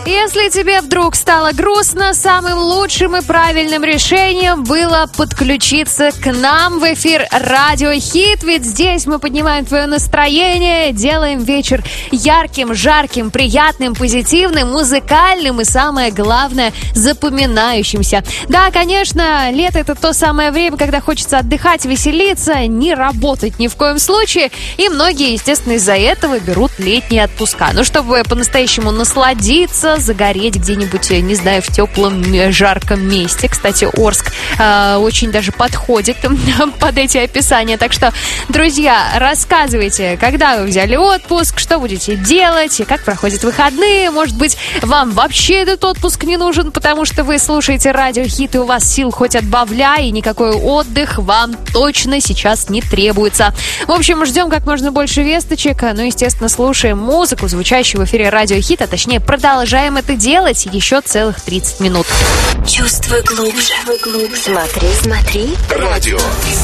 Если тебе вдруг стало грустно, самым лучшим и правильным решением было подключиться к нам в эфир Радио Хит, ведь здесь мы поднимаем твое настроение, делаем вечер ярким, жарким, приятным, позитивным, музыкальным и, самое главное, запоминающимся. Да, конечно, лето — это то самое время, когда хочется отдыхать, веселиться, не работать ни в коем случае, и многие, естественно, из-за этого берут летние отпуска. Ну, чтобы по-настоящему насладиться, загореть где-нибудь, не знаю, в теплом, жарком месте. Кстати, Орск очень даже подходит под эти описания. Так что, друзья, рассказывайте, когда вы взяли отпуск, что будете делать, как проходят выходные. Может быть, вам вообще этот отпуск не нужен, потому что вы слушаете Радио Хит, и у вас сил хоть отбавляй, и никакой отдых вам точно сейчас не требуется. В общем, ждем как можно больше весточек. Ну, естественно, слушаем музыку, звучащую в эфире Радио Хит, а точнее продолжаем это делать еще целых 30 минут. Чувствуй глубже. Смотри. Радио.